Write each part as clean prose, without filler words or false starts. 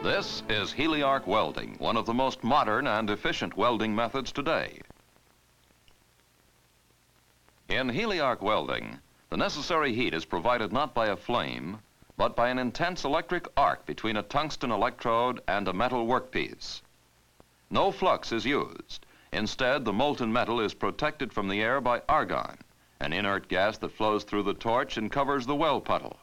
This is heliarc welding, one of the most modern and efficient welding methods today. In heliarc welding, the necessary heat is provided not by a flame, but by an intense electric arc between a tungsten electrode and a metal workpiece. No flux is used. Instead, the molten metal is protected from the air by argon, an inert gas that flows through the torch and covers the weld puddle.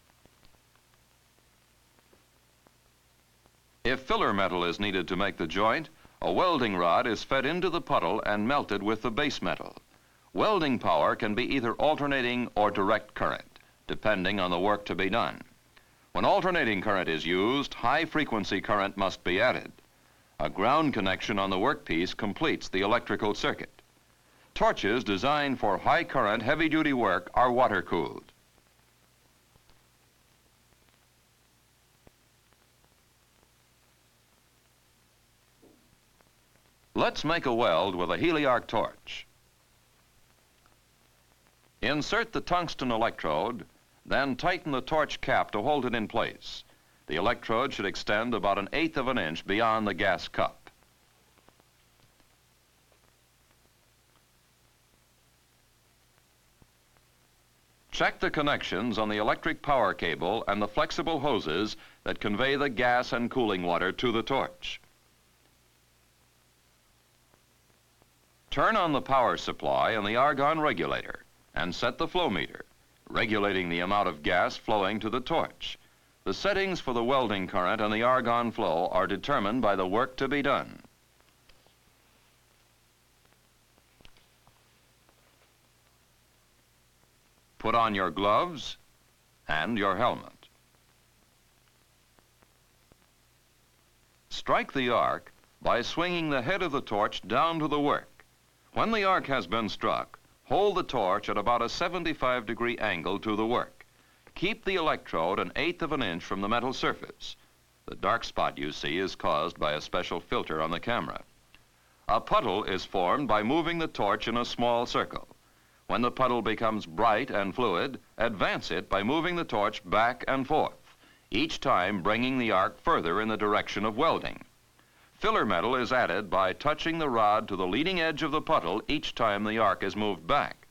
If filler metal is needed to make the joint, a welding rod is fed into the puddle and melted with the base metal. Welding power can be either alternating or direct current, depending on the work to be done. When alternating current is used, high-frequency current must be added. A ground connection on the workpiece completes the electrical circuit. Torches designed for high-current, heavy-duty work are water-cooled. Let's make a weld with a heliarc torch. Insert the tungsten electrode, then tighten the torch cap to hold it in place. The electrode should extend about 1/8 of an inch beyond the gas cup. Check the connections on the electric power cable and the flexible hoses that convey the gas and cooling water to the torch. Turn on the power supply and the argon regulator and set the flow meter, regulating the amount of gas flowing to the torch. The settings for the welding current and the argon flow are determined by the work to be done. Put on your gloves and your helmet. Strike the arc by swinging the head of the torch down to the work. When the arc has been struck, hold the torch at about a 75-degree angle to the work. Keep the electrode 1/8 of an inch from the metal surface. The dark spot you see is caused by a special filter on the camera. A puddle is formed by moving the torch in a small circle. When the puddle becomes bright and fluid, advance it by moving the torch back and forth, each time bringing the arc further in the direction of welding. Filler metal is added by touching the rod to the leading edge of the puddle each time the arc is moved back.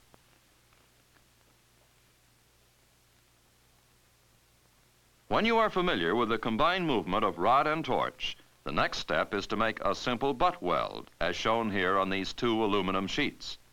When you are familiar with the combined movement of rod and torch, the next step is to make a simple butt weld, as shown here on these 2 aluminum sheets.